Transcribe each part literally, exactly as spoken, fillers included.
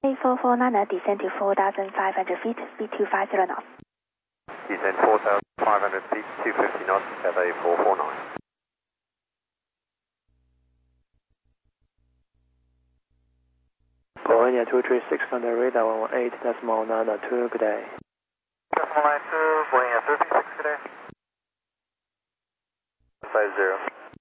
Cathay four four nine, descend to four thousand five hundred feet, speed two fifty knots. Descend four thousand five hundred feet, two fifty knots, Cathay four four nine. Bologna two three six on the radar one one eight, decimal nine two, good day. Decimal nine two, Bologna two three six, good day. five zero.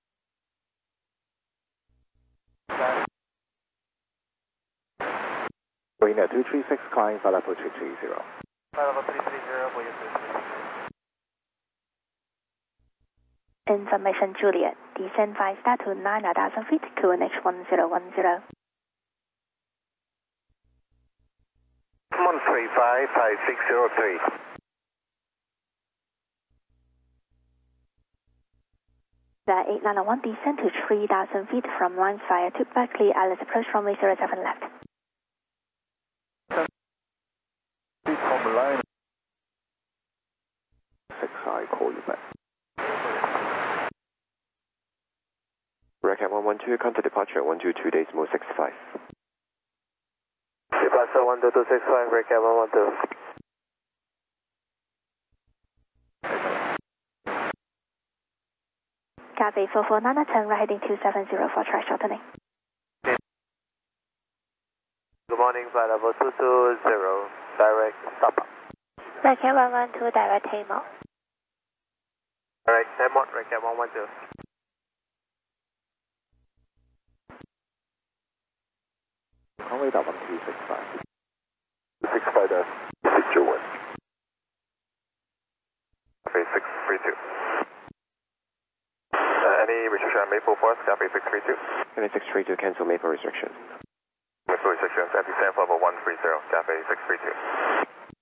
Bologna two three six, climbing flight level three three zero. Flight level three three zero, Bologna two three six. Information Juliet, descend five star to nine thousand feet, Q N H one zero one zero. one three five five six zero three. The eight nine one, descend to three thousand feet from lines via tube back clear, Alice approach runway zero seven left. From line six, I call you back. Racket one one two, contact departure one two two, decimal six five. Departure one two two six five, Racket one one two. Cathay four four nine, turn right heading two seven zero for track shortening. Good morning, flight level two two zero, direct stop. Racket one one two, direct Tamar. Direct Tamar, Racket one one two. Runway one two six five. six five dash six two one. Cafe six three two. Uh, any restriction on Maple for us, Cafe six three two? Cafe six three two, cancel Maple restriction. Maple restrictions, anti-stand level one three zero, Cafe six three two.